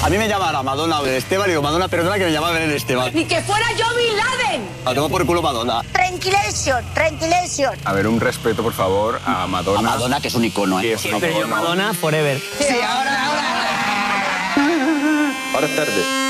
A mí me llaman a Madonna o Esteban y digo, Madonna, perdona que me llama Belén Esteban. Ni que fuera yo Bin Laden. La tengo por culo Madonna. Tranquilation, tranquilation. A ver, un respeto, por favor, a Madonna. A Madonna, que es un icono, ¿eh? Sí, es un icono. Madonna forever. Sí, ahora. Ahora es tarde.